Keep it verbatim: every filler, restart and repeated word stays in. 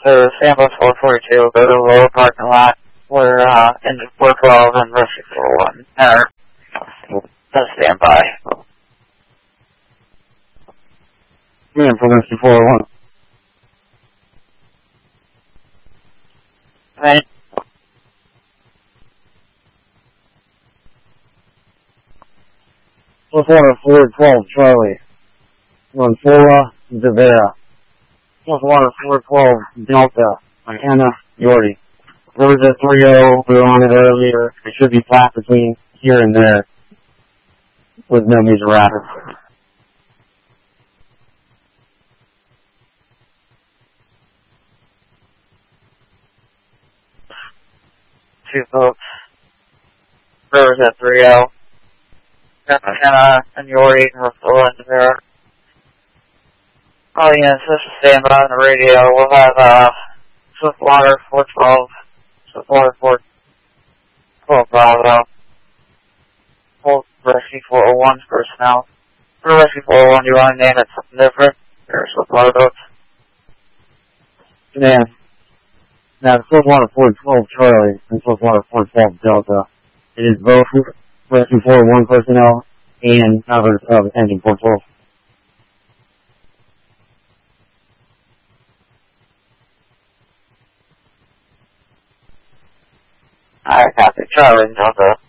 to Samba four forty-two, go to the lower parking lot. We're, uh, in four twelve and Rescue four oh one. Or, just stand by. Yeah, for Rescue four oh one. Right. Plus one four twelve, Charlie. Run Flora, Devera. Plus one four twelve, Delta. Anna, Yordi. There was a three oh, we were on it earlier. It should be flat between here and there. With no major rapid. Two folks. Rivers at three oh. Anna and Yori and Flora and Devera. Oh yes, this is stand by on the radio. We'll have, uh, Swiftwater four twelve, Swiftwater four twelve Bravo. Full Rescue four oh one personnel. For Rescue four oh one, you want to name it something different? Or Swiftwater boats? Yeah. Now, Swiftwater four twelve Charlie and Swiftwater four twelve Delta. It is both Rescue four oh one personnel and covered of engine four twelve. Alright, copy. Charlie and Delta.